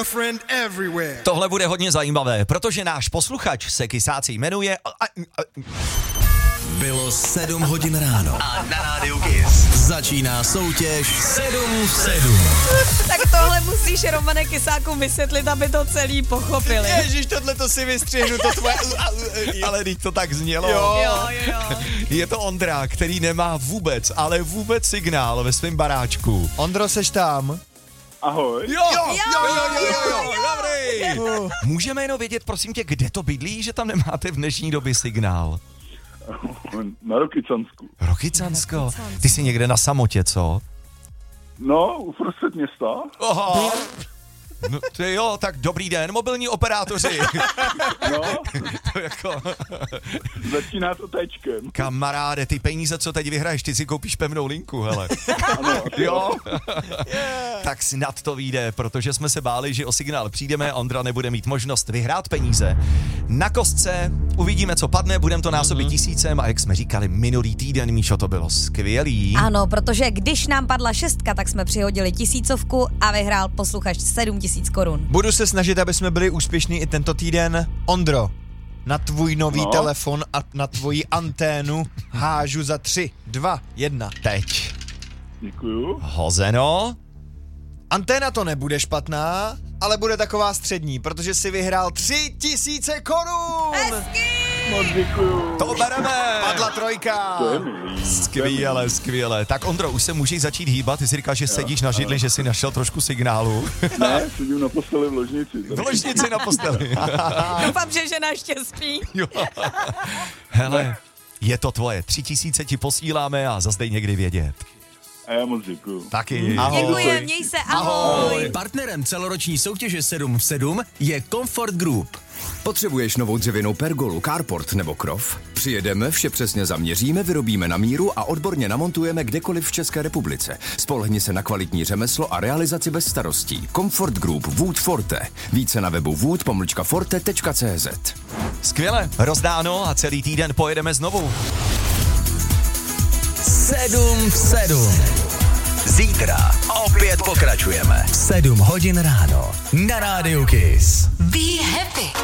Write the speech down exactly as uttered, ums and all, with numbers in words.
Tohle bude hodně zajímavé, protože náš posluchač se Kysáci jmenuje... Bylo sedm hodin ráno. A na rádiu Kiss začíná soutěž sedm v sedm. Tak tohle musíš, Romane, Kysákům vysvětlit, aby to celý pochopili. Ježiš, tohle to si vystřihnu, to tvoje... Ale teď to tak znělo. Jo, jo, jo. Je to Ondra, který nemá vůbec, ale vůbec signál ve svém baráčku. Ondro, seš tam? Ahoj. Jo, jo, jo, jo, jo, jo, jo, dobrý. Uh. Můžeme jenom vědět, prosím tě, kde to bydlí, že tam nemáte v dnešní době signál? Na Rokycansku. Rokycansko? Ty jsi někde na samotě, co? No, uprostřed města. Aha. No, ty jo, tak dobrý den, mobilní operátoři. No. To jako... Začíná to téčkem. Kamaráde, ty peníze, co teď vyhraješ, ty si koupíš pevnou linku, hele. Ano. Jo? Yeah. Tak snad to vyjde, protože jsme se báli, že o signál přijdeme, Ondra nebude mít možnost vyhrát peníze. Na kostce uvidíme, co padne, budeme to násobit mm-hmm. tisícem a jak jsme říkali minulý týden, Míšo, to bylo skvělý. Ano, protože když nám padla šestka, tak jsme přihodili tisícovku a vyhrál posluchač sedm tisíc korun. Budu se snažit, aby jsme byli úspěšní i tento týden. Ondro, na tvůj nový no. telefon a na tvoji anténu hážu za tři, dva, jedna. Teď. Děkuju. Hozeno. Anténa to nebude špatná, ale bude taková střední, protože si vyhrál tři tisíce korun. Hezky! Moc děkuju. To bereme. Padla trojka. To je milý. Skvěle, skvěle. Tak Ondro, už se můžeš začít hýbat, ty jsi říkal, že sedíš na židli, že jsi našel trošku signálu. Ne, sedím na posteli v ložnici. V ložnici na posteli. Doufám, že žena ještě spí. Jo. Hele, je to tvoje, tři tisíce ti posíláme a zas dej někdy vědět. A já moc děkuju. Taky. Děkuji, měj se, ahoj. ahoj. Partnerem celoroční soutěže sedm v sedm je Comfort Group. Potřebuješ novou dřevěnou pergolu, carport nebo krov? Přijedeme, vše přesně zaměříme, vyrobíme na míru a odborně namontujeme kdekoliv v České republice. Spolehni se na kvalitní řemeslo a realizaci bez starostí. Comfort Group Wood Forte. Více na webu wood pomlčka forte tečka cé zet. Skvěle, rozdáno a celý týden pojedeme znovu. sedm v sedm. Zítra opět pokračujeme. sedm hodin ráno na rádiu Kiss. Be happy.